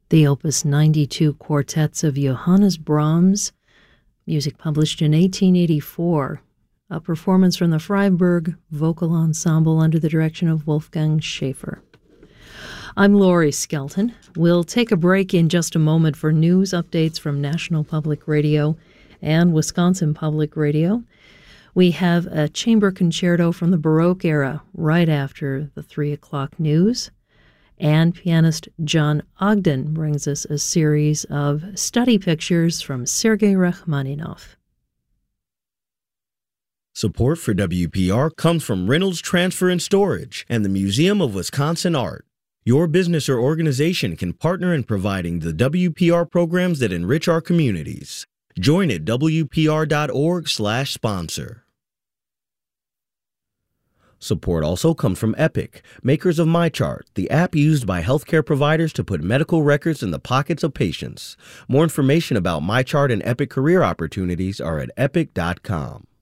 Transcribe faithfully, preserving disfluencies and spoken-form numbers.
the Opus ninety-two Quartets of Johannes Brahms, music published in eighteen eighty-four, a performance from the Freiburg Vocal Ensemble under the direction of Wolfgang Schäfer. I'm Laurie Skelton. We'll take a break in just a moment for news updates from National Public Radio and Wisconsin Public Radio. We have a chamber concerto from the Baroque era right after the three o'clock news. And pianist John Ogden brings us a series of study pictures from Sergei Rachmaninoff. Support for W P R comes from Reynolds Transfer and Storage and the Museum of Wisconsin Art. Your business or organization can partner in providing the W P R programs that enrich our communities. Join at W P R dot org slash sponsor. Support also comes from Epic, makers of MyChart, the app used by healthcare providers to put medical records in the pockets of patients. More information about MyChart and Epic career opportunities are at epic dot com.